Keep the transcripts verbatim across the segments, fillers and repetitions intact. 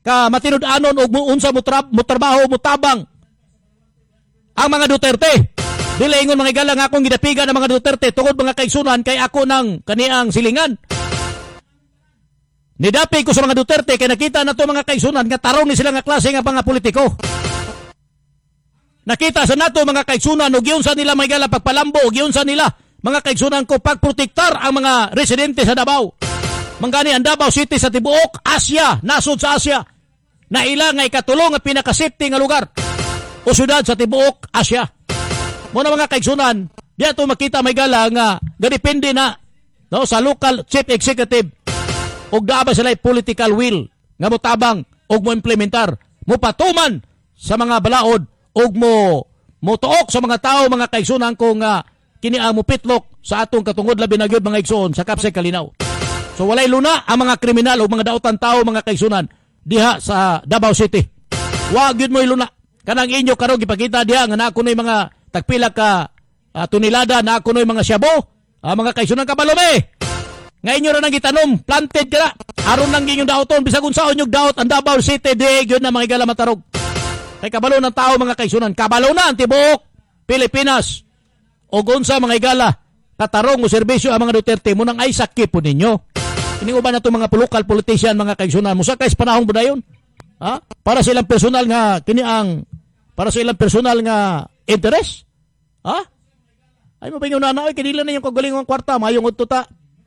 ka matinud-anon og unsa mo tra- mo trabaho mo tabang ang mga Duterte. Dili ingon mga igala nga akong gidapigan ng mga Duterte tungod mga kaigsunan kay ako ng kaniang silingan. Nidapi ko sa mga Duterte kay nakita na to mga kaigsunan nga tarong ni sila nga klase nga mga politiko. Nakita sa nato mga kaigsunan og giunsa nila mga igala pagpalambo og giunsa nila mga kaigsunan ko pagprotektar ang mga residente sa Davao. Manggani ang Davao City sa tibuok Asia, nasod sa Asia. Na ila nga ikatulong nga pinaka-safety nga lugar o syudad sa tibuok Asia. Muna mga kaigsunan, di ato makita may gala nga gadepende na no, sa local chief executive og daaba sila political will nga motabang og mo implementar, mo patuman sa mga balaod og mo mo tuok sa mga tao mga kaigsunan ko nga kini ang mupitlok sa atong katungod labi na gyud mga igsoon sa Kapsay Kalinaw. So walay luna ang mga kriminal o mga dautan tao mga kaigsunan diha sa Davao City. Wa gyud mo iluna. Kanang inyo karon gipakita diha nga na kunoy mga tagpila ka uh, tunilada na kunoy mga syabo, uh, mga kaigsunan kabalome. Nga inyo ra nang gitanom, planted ka na. Aron lang inyong daoton bisag unsaon yung daot ang Davao City di gyud na mga igala matarog. Kay kabalo ng tao mga kaigsunan, kabalo na ang tibuok Pilipinas. O unsa mga igala tatarong o serbisyo ang mga Duterte mo nang ay sakip po ninyo. Ini uban na to mga local politician mga kaigsunan mo sa kay panahon budayon. Ha? Para sa ilang personal nga kini ang para sa ilang personal nga interest. Ha? Ay mo bingon na oy kinila na yung kagalingon kwarta mayong udto ta.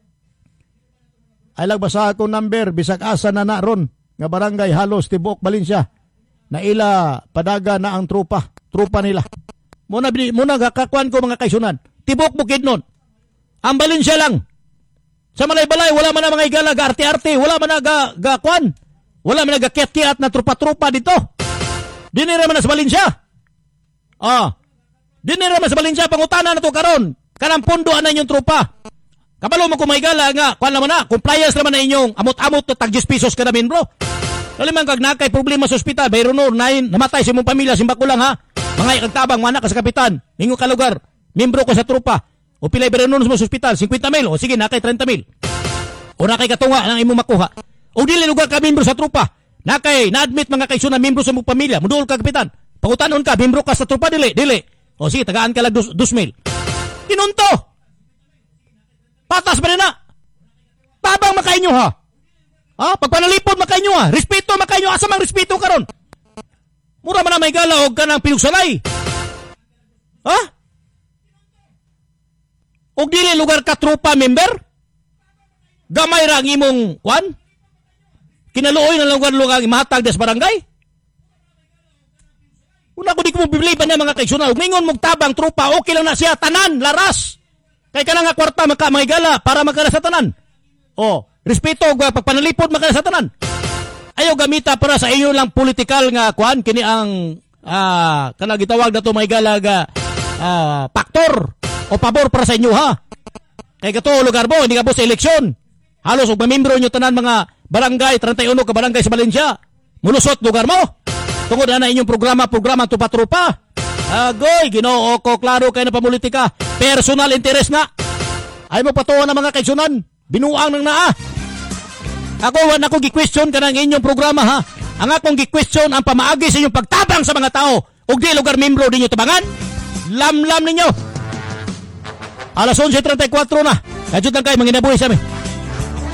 Ay lagbasa ako number bisag asa na na ron nga barangay halos tibuok Valencia na ila padaga na ang trupa, trupa nila. Muna muna gakakuan ko mga kaigsunan. Tibuok bukid nun. Ang Valencia lang. Sa malay-balay wala man na mga igala ga arte-arte, wala man na ga, ga kuan. Wala man na ga kiat-kiat na trupa-trupa dito. Dinira man na sa Valencia. Ah. Dinira man sa Valencia pangutana na to karon. Kanang pundo ana inyong trupa. Kabalo mo kumaygala nga, kuan naman na, compliance naman na inyong amot-amot na tag ten pesos kada min bro. Dali man kag nakay problema sa ospital, bayro no nine namatay si mong pamilya simba ko lang ha. Mga ikagtabang mana ka sa kapitan, ningo ka lugar, membro ko sa trupa. O pilay bayro no sa ospital, fifty mil o sige nakay thirty mil. O nakay katunga nang imong makuha. O dili lugar ka membro sa trupa. Nakay na-admit mga kaigsunan membro sa mong pamilya, muduol ka kapitan. Pangutanon ka membro ka sa trupa dili, dili. O sige tagaan ka lang two mil. Tinunto. Patas ba na? Tabang makainyo ha? Ha? Pagpanalipod makainyo ha? Respeto makainyo. Asa mang respeto karon? Mura man na may gala o ka ng pinugsalay. Ha? O dili lugar ka trupa member? Gamay ra ang imong kwan? Kinaluoy na lugar-lugar imatag des barangay? Una ko di ko mo bibiliban na mga kaigsunan. Ug mingon mong tabang trupa, okay lang na siya. Tanan, laras. Kay ka nga kwarta maka may gala para magkala sa tanan. O, respeto og pagpanalipod magkala sa tanan. Ayaw gamita para sa inyo lang political nga kwan kini ang ah kana gitawag nato may gala ga ah, faktor o pabor para sa inyo ha. Kay kato lugar mo hindi ka po sa eleksyon. Halos og mamembro nyo tanan mga barangay thirty-one ka barangay sa Valencia. Mulusot lugar mo. Tungod na inyong programa programa tupa-trupa. Agoy, Ginoo ko klaro kay na pamulitika. Personal interest na. Ay mo patuwa na mga kaigsunan. Binuang nang naa. Ako wan ako gi-question kanang inyong programa ha. Ang akong gi-question ang pamaagi sa inyong pagtabang sa mga tao ug di lugar membro ninyo tabangan. Lamlam ninyo. Alas eleven thirty-four na. Kadto lang kay manginabuhi sa amin.